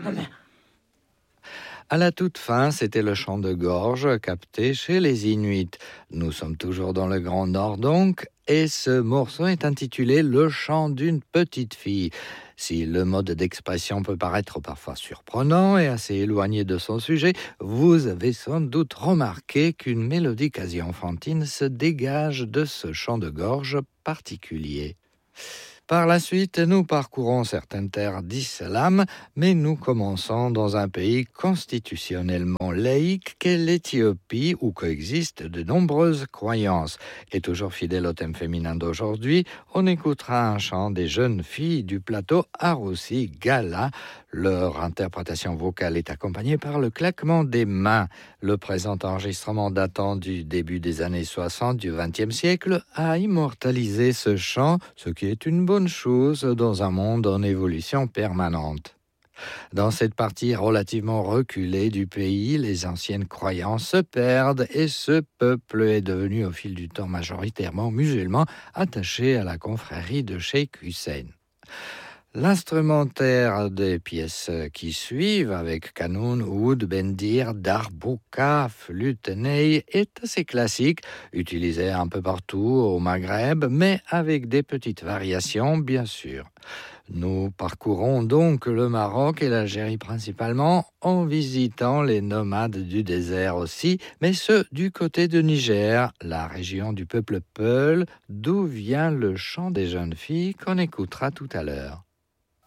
À la toute fin, c'était le chant de gorge capté chez les Inuits. Nous sommes toujours dans le Grand Nord donc, et ce morceau est intitulé « Le chant d'une petite fille ». Si le mode d'expression peut paraître parfois surprenant et assez éloigné de son sujet, vous avez sans doute remarqué qu'une mélodie quasi enfantine se dégage de ce chant de gorge particulier. Par la suite, nous parcourons certaines terres d'islam, mais nous commençons dans un pays constitutionnellement laïque qu'est l'Éthiopie, où coexistent de nombreuses croyances. Et toujours fidèle au thème féminin d'aujourd'hui, on écoutera un chant des jeunes filles du plateau Arussi Gala. Leur interprétation vocale est accompagnée par le claquement des mains. Le présent enregistrement datant du début des années 60 du XXe siècle a immortalisé ce chant, ce qui est une bonne chose dans un monde en évolution permanente. Dans cette partie relativement reculée du pays, les anciennes croyances se perdent et ce peuple est devenu au fil du temps majoritairement musulman, attaché à la confrérie de Cheikh Hussein. L'instrumentaire des pièces qui suivent, avec kanoun, oud, bendir, darbouka, flûte, ney, est assez classique, utilisé un peu partout au Maghreb, mais avec des petites variations, bien sûr. Nous parcourons donc le Maroc et l'Algérie principalement, en visitant les nomades du désert aussi, mais ceux du côté de Niger, la région du peuple Peul, d'où vient le chant des jeunes filles qu'on écoutera tout à l'heure.